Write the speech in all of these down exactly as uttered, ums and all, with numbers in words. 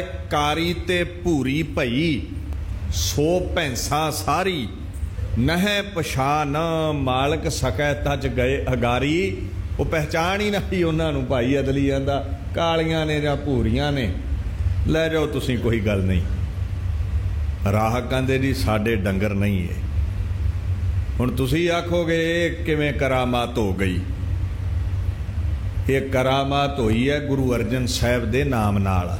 कारी ते भूरी भई सो भैंसा सारी नह पछान मालक सकै तज गए अगारी। वो पहचान ही नहीं उन्होंने। भाई अदली आंदा कालियां ने जां भूरियां ने, लै जाओ तुसीं कोई गल नहीं। राह कहंदे जी साडे डंगर नहीं है। हुण तुसीं आखोगे किवें करामात हो गई? ये करामात होई है गुरु अर्जन साहब दे नाम नाल।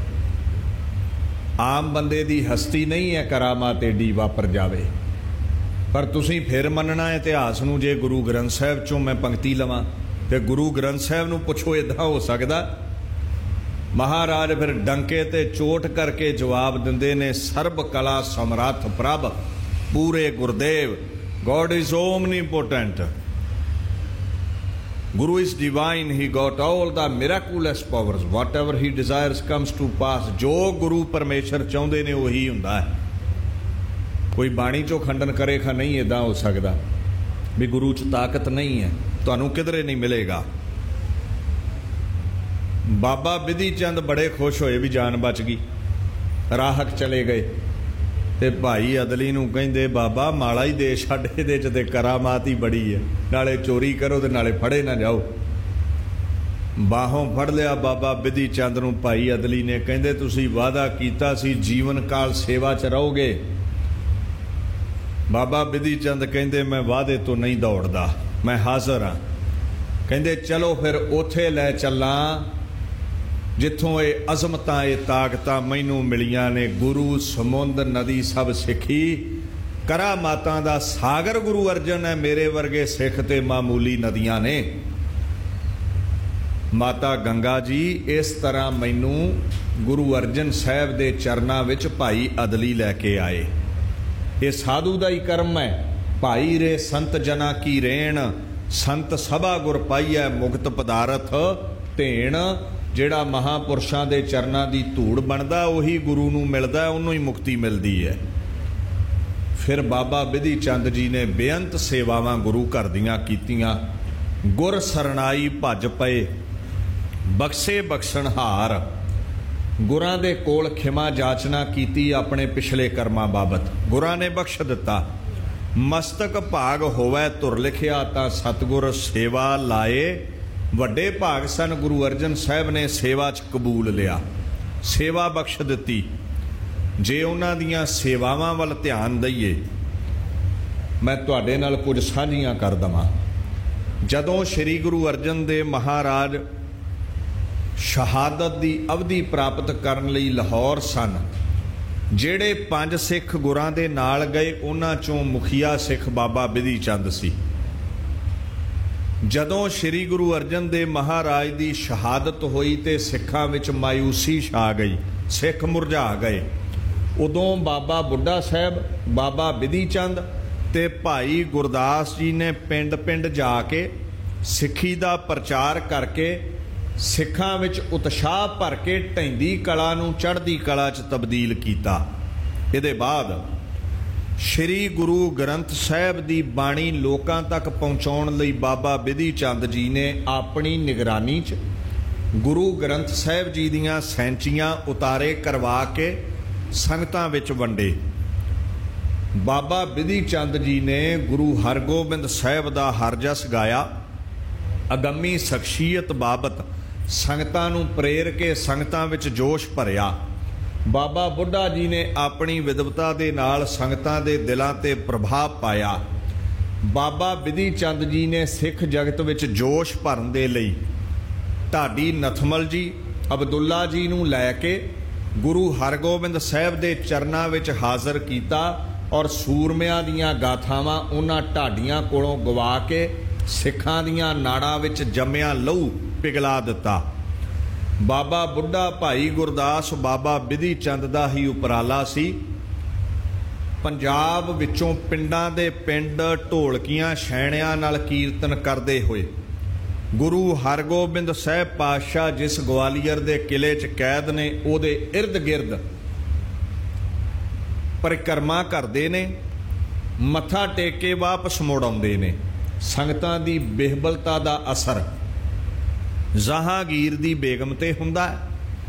आम बंदे दी हस्ती नहीं है करामात एडी वापर जावे। पर तुसीं फिर मनना इतिहास नूं। जे गुरु ग्रंथ साहब चों मैं पंक्ति लवां ते गुरु ग्रंथ साहब नूं पुछो इदां हो सकदा? महाराज फिर डंके ते चोट करके जवाब दिंदे ने, सर्ब कला समर्थ प्रभ पूरे Gurdev. God is omnipotent, Guru is divine, he got all the miraculous powers, whatever he desires comes to pass। जो गुरु परमेश्वर चाਹੁੰਦੇ ਨੇ ਉਹੀ ਹੁੰਦਾ है। कोई बाणी चो खंडन करे खा नहीं इदा हो सकता भी गुरु च ताकत नहीं है, तुहानू किधरे नहीं मिलेगा। बाबा बिधि चंद बड़े खुश होए भी जान बच गई, राहक चले गए। ते भाई अदली नूं कहिंदे बाबा माला ही दे छड्ड, इहदे च ते करामात ही बड़ी है, नाले चोरी करो ते नाले फड़े ना जाओ। बाहों फड़ लिया बाबा बिधि चंद नूं भाई अदली ने, कहिंदे तुसीं वादा कीता सी जीवन काल सेवा च रहोगे। बाबा बिधि चंद कहिंदे मैं वादे तो नहीं दौड़दा, मैं हाज़र हाँ। कहिंदे चलो फिर उथे लै चलां जिथों ये अज़मतां ये ताकतां मैनू मिलियां ने। गुरु समुंद नदी सब सिखी, करामातां दा सागर गुरु अर्जन है। मेरे वर्गे सिख ते मामूली नदियां ने। माता गंगा जी इस तरह मैनू गुरु अर्जन साहब दे चरनां विच भाई अदली लैके आए। ये साधु दा ही कर्म है। भाई रे संत जना की रेण, संत सभा गुर पाईऐ मुक्त पदारथ धेण। ਜਿਹੜਾ महापुरुषों के चरणों की धूड़ बनता उही गुरु नूं मिलदा, उन्होंने ही मुक्ति मिलती है। फिर बाबा बिधि चंद जी ने बेअंत सेवावां गुरु घर दियां कीतियां। गुर सरनाई भज पए बख्शे बख्शणहार। गुरां दे कोल खिमा जाचना कीती अपने पिछले कर्मां बाबत, गुरां ने बख्श दिता। मस्तक भाग होवै तुर लिखिया तां सतगुर सेवा लाए। ਵੱਡੇ ਭਾਗ ਸਨ गुरु अर्जन साहब ने सेवा च कबूल लिया, सेवा बख्श दिती। जे उन्हां दियां सेवावां वल ध्यान दईए, मैं तुहाडे नाल कुछ साझीआं कर दवां। जदों श्री गुरु अर्जन देव महाराज शहादत दी अवधि प्राप्त करन लई लाहौर सन, ਜਿਹੜੇ पंज सिख गुरां दे नाल गए उन्हां चों मुखिया सिख बाबा बिधि चंद सी। जदों श्री गुरु अर्जन देव महाराज की शहादत हुई तो सिखां विच मायूसी छा गई, सिख मुरझा गए। उदों बाबा बुढ़ा साहब, बाबा बिधि चंद ते भाई गुरदास जी ने पिंड पिंड जाके सिखी का प्रचार करके सिखां विच उत्साह भर के ढैंदी कला नूं चढ़दी कला च तब्दील किया। इहदे बाद श्री गुरु ग्रंथ साहब की बाणी लोकां तक पहुँचाउण लई बाबा बिधि चंद जी ने अपनी निगरानी च गुरु ग्रंथ साहब जी दीयां सैंचियां उतारे करवा के संगतां विच वंडे। बाबा बिधि चंद जी ने गुरु हरगोबिंद साहब दा हरजस गाया। अगम्मी शख्सियत बाबत संगतां नूं प्रेर के संगतां विच जोश भरिया। बाबा बुढ़ा जी ने अपनी विद्वता के नाल संगतां दे दिलां ते प्रभाव पाया। बाबा बिधि चंद जी ने सिख जगत विच जोश भरन दे लई ढाडी नथमल जी, अब्दुल्ला जी नूं लैके गुरु हरगोबिंद साहब दे चरनां विच हाज़र कीता और सूरमिਆਂ ਦੀਆਂ ਗਾਥਾਵਾਂ उन्हां ढाडियां कोलों गवा के सिखां ਦੀਆਂ नाड़ां विच जम्मिया लहू पिघला दिता। बाबा बुढ़ा भाई गुरदास बाबा बिधि चंद दा ही उपराला सी। पंजाब विचों पिंडां दे पिंड ढोलकियां छैणियां नाल कीर्तन करदे होए गुरु हरगोबिंद साहब पातशाह जिस ग्वालियर दे किले च कैद ने उहदे इर्द गिर्द परिक्रमा करदे ने, मत्था टेक के वापस मुड़ आउंदे ने। संगतां दी बेहबलता दा असर जहांगीर दी बेगम ते हुंदा है।